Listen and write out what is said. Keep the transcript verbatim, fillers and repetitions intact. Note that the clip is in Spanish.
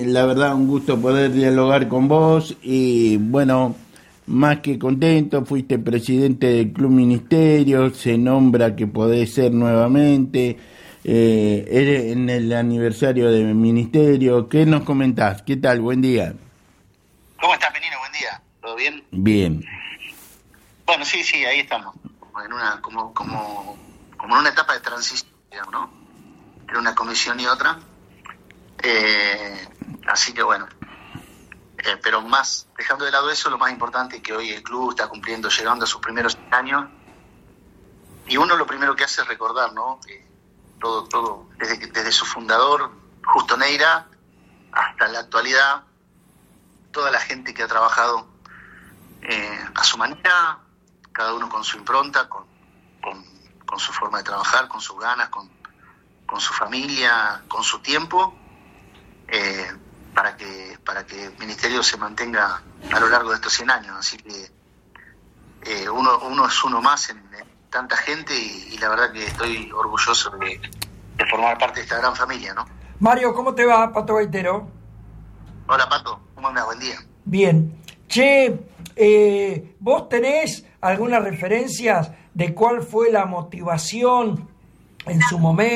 y la verdad un gusto poder dialogar con vos y bueno, más que contento, fuiste presidente del Club Ministerio, se nombra que podés ser nuevamente, eh, eres en el aniversario del Ministerio. ¿Qué nos comentás? ¿Qué tal? Buen día. ¿Cómo estás, Menino? Buen día. ¿Todo bien? Bien. Bueno, sí, sí, ahí estamos. En una, como, como, como en una etapa de transición, digamos, ¿no? Entre una comisión y otra. Eh, así que bueno. Eh, pero más, dejando de lado eso, lo más importante es que hoy el club está cumpliendo, llegando a sus primeros años. Y uno lo primero que hace es recordar, ¿no? Que todo, todo, desde, desde su fundador, Justo Neira, hasta la actualidad, toda la gente que ha trabajado eh, a su manera, cada uno con su impronta, con, con, con su forma de trabajar, con sus ganas, con, con su familia, con su tiempo, eh, para que para que el Ministerio se mantenga a lo largo de estos cien años. Así que eh, uno, uno es uno más en, en tanta gente y, y la verdad que estoy orgulloso de, de formar parte de esta gran familia, ¿no? Mario, ¿cómo te va, Pato Gaitero? Hola, Pato, ¿cómo andas? Buen día. Bien. Che, eh, ¿vos tenés algunas referencias de cuál fue la motivación en su momento?